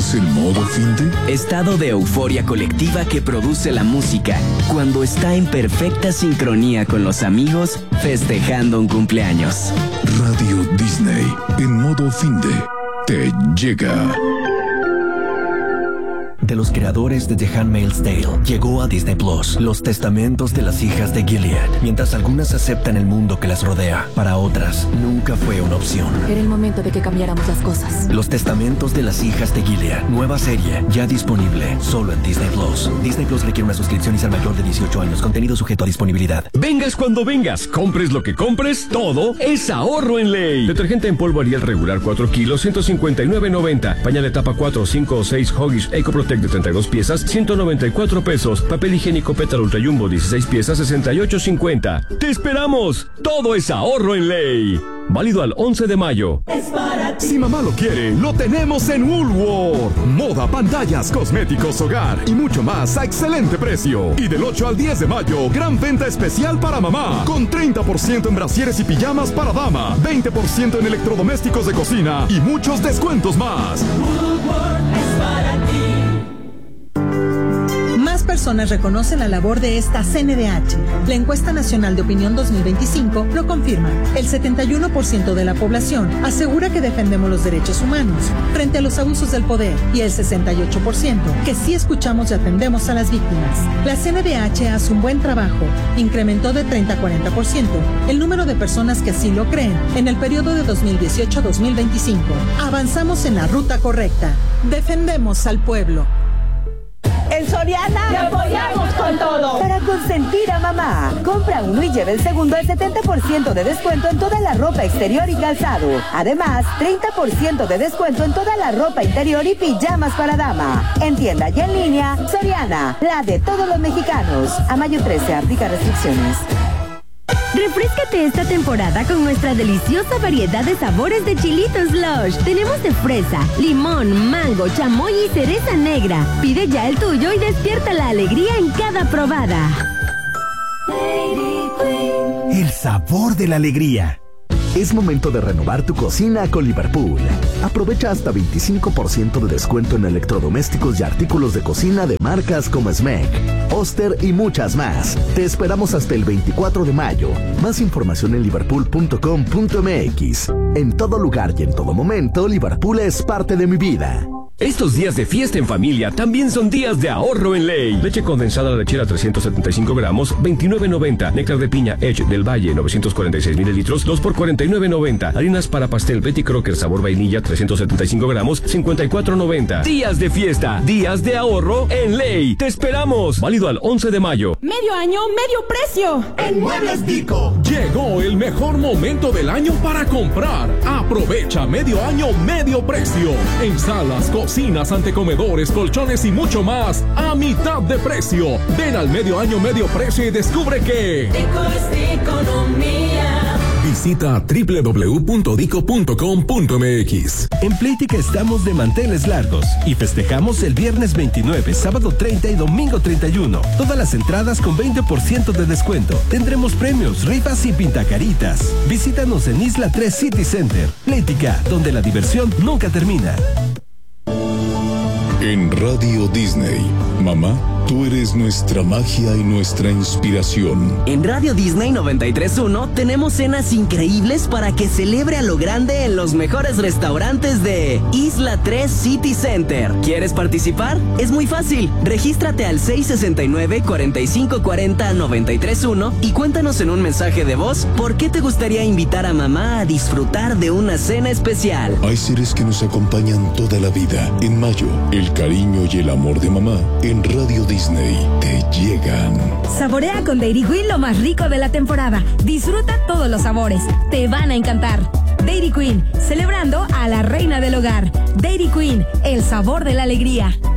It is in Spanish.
es el modo finde? Estado de euforia colectiva que produce la música cuando está en perfecta sincronía con los amigos festejando un cumpleaños. Radio Disney en modo finde te llega. De los creadores de The Handmaid's Tale, llegó a Disney Plus Los Testamentos de las Hijas de Gilead. Mientras algunas aceptan el mundo que las rodea, para otras nunca fue una opción. Era el momento de que cambiáramos las cosas. Los Testamentos de las Hijas de Gilead, nueva serie, ya disponible solo en Disney Plus. Disney Plus requiere una suscripción y ser mayor de 18 años. Contenido sujeto a disponibilidad. Vengas cuando vengas, compres lo que compres, todo es ahorro en ley. Detergente en polvo Ariel regular 4 kilos, 159.90. Pañal de tapa 4, 5 o 6 Huggies Eco Protect de 32 piezas, 194 pesos. Papel higiénico Pétalo Ultra Jumbo 16 piezas, 68.50. ¡Te esperamos! Todo es ahorro en ley. Válido al 11 de mayo. Si mamá lo quiere, lo tenemos en Woolworth. Moda, pantallas, cosméticos, hogar y mucho más a excelente precio. Y del 8 al 10 de mayo, gran venta especial para mamá. Con 30% en brasieres y pijamas para dama, 20% en electrodomésticos de cocina y muchos descuentos más. Woolworth es para ti. Personas reconocen la labor de esta CNDH. La encuesta nacional de opinión 2025 lo confirma. El 71% de la población asegura que defendemos los derechos humanos frente a los abusos del poder y el 68% que sí escuchamos y atendemos a las víctimas. La CNDH hace un buen trabajo. Incrementó de 30 a 40% el número de personas que así lo creen en el periodo de 2018 a 2025. Avanzamos en la ruta correcta. Defendemos al pueblo. En Soriana ¡te apoyamos con todo! Para consentir a mamá. Compra uno y lleve el segundo al 70% de descuento en toda la ropa exterior y calzado. Además, 30% de descuento en toda la ropa interior y pijamas para dama. En tienda y en línea, Soriana, la de todos los mexicanos. A mayo 13, aplica restricciones. Refréscate esta temporada con nuestra deliciosa variedad de sabores de chilitos Lush. Tenemos de fresa, limón, mango, chamoy y cereza negra. Pide ya el tuyo y despierta la alegría en cada probada. El sabor de la alegría. Es momento de renovar tu cocina con Liverpool. Aprovecha hasta 25% de descuento en electrodomésticos y artículos de cocina de marcas como Smeg, Oster y muchas más. Te esperamos hasta el 24 de mayo. Más información en liverpool.com.mx. En todo lugar y en todo momento, Liverpool es parte de mi vida. Estos días de fiesta en familia también son días de ahorro en ley. Leche condensada lechera 375 gramos, 29.90. Néctar de piña Edge del Valle, 946 mililitros, 2 por 49.90. Harinas para pastel Betty Crocker sabor vainilla, 375 gramos, 54.90. Días de fiesta, días de ahorro en ley. ¡Te esperamos! Válido al 11 de mayo. Medio año, medio precio. En Muebles Vico llegó el mejor momento del año para comprar. Aprovecha medio año, medio precio. En salas, cocinas, antecomedores, colchones y mucho más a mitad de precio. Ven al medio año, medio precio y descubre que Dico es economía. Visita www.dico.com.mx. En Playtika estamos de manteles largos y festejamos el viernes 29, sábado 30 y domingo 31. Todas las entradas con 20% de descuento. Tendremos premios, rifas y pintacaritas. Visítanos en Isla 3 City Center. Playtika, donde la diversión nunca termina. En Radio Disney, mamá, tú eres nuestra magia y nuestra inspiración. En Radio Disney 93.1 tenemos cenas increíbles para que celebre a lo grande en los mejores restaurantes de Isla 3 City Center. ¿Quieres participar? Es muy fácil. Regístrate al 669-4540-931 y cuéntanos en un mensaje de voz por qué te gustaría invitar a mamá a disfrutar de una cena especial. Hay seres que nos acompañan toda la vida. En mayo, el cariño y el amor de mamá en Radio Disney te llegan. Saborea con Dairy Queen lo más rico de la temporada. Disfruta todos los sabores. Te van a encantar. Dairy Queen, celebrando a la reina del hogar. Dairy Queen, el sabor de la alegría.